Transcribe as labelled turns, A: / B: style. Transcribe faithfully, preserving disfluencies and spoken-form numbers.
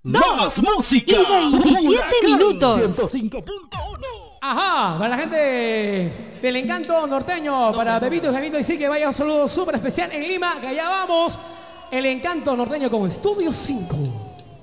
A: Más música
B: y veintisiete minutos.
A: ciento cinco punto uno.
C: Ajá, para la gente del Encanto Norteño, para Bebito y Javito, y sí que vaya un saludo súper especial en Lima, que allá vamos. El Encanto Norteño con Estudio cinco.